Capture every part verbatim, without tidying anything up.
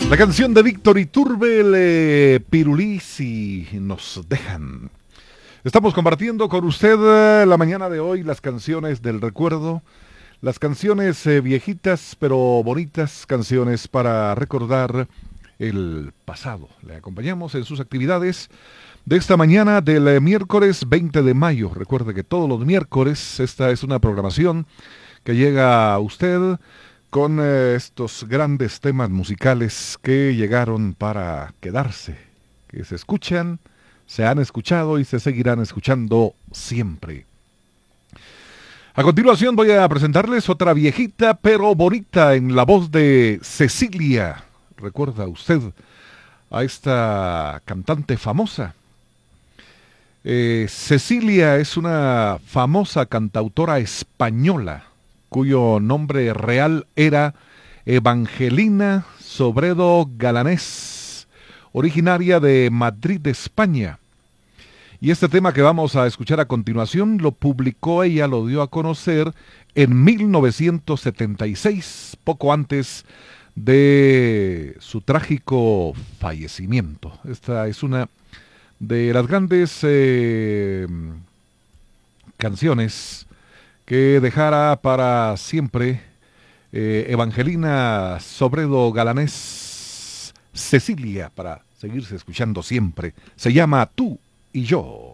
La canción de Víctor Iturbe, eh, Pirulí, si nos dejan. Estamos compartiendo con usted eh, la mañana de hoy las canciones del recuerdo, las canciones eh, viejitas pero bonitas, canciones para recordar el pasado. Le acompañamos en sus actividades de esta mañana del eh, miércoles veinte de mayo. Recuerde que todos los miércoles esta es una programación que llega a usted con eh, estos grandes temas musicales que llegaron para quedarse, que se escuchan, se han escuchado y se seguirán escuchando siempre. A continuación voy a presentarles otra viejita pero bonita en la voz de Cecilia. ¿Recuerda usted a esta cantante famosa? Eh, Cecilia es una famosa cantautora española cuyo nombre real era Evangelina Sobredo Galanés, originaria de Madrid, España. Y este tema que vamos a escuchar a continuación lo publicó ella, lo dio a conocer en mil novecientos setenta y seis, poco antes de su trágico fallecimiento. Esta es una de las grandes eh, canciones que dejara para siempre eh, Evangelina Sobredo Galanés, Cecilia, para seguirse escuchando siempre. Se llama Tú y Yo.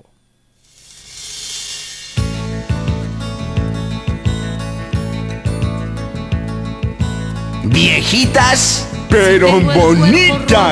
Viejitas, pero bonitas.